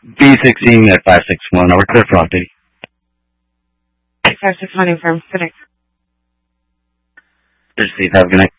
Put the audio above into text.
B16 at 561. Over clear for off-duty. 561 firm. Good night. Steve, have a good night.